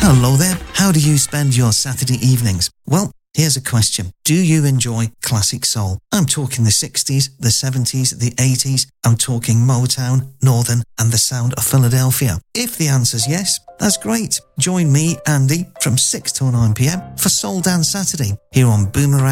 Hello there. How do you spend your Saturday evenings? Well, here's a question. Do you enjoy classic soul? I'm talking the 60s, the 70s, the 80s. I'm talking Motown, Northern, and the sound of Philadelphia. If the answer's yes, that's great. Join me, Andy, from 6 till 9 p.m. for Soul Dance Saturday here on Boomerang